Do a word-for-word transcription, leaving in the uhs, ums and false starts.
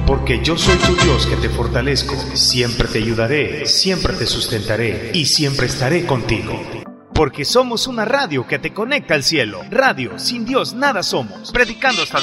Porque yo soy tu Dios que te fortalezco, siempre te ayudaré, siempre te sustentaré y siempre estaré contigo. Porque somos una radio que te conecta al cielo. Radio, sin Dios nada somos. Predicando hasta